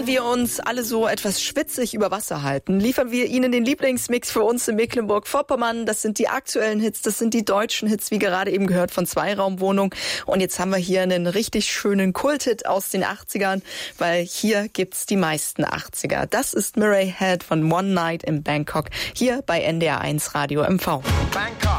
Während wir uns alle so etwas schwitzig über Wasser halten, liefern wir Ihnen den Lieblingsmix für uns in Mecklenburg-Vorpommern. Das sind die aktuellen Hits, das sind die deutschen Hits, wie gerade eben gehört, von Zweiraumwohnung. Und jetzt haben wir hier einen richtig schönen Kulthit aus den 80ern, weil hier gibt's die meisten 80er. Das ist Murray Head von One Night in Bangkok, hier bei NDR 1 Radio MV. Bangkok.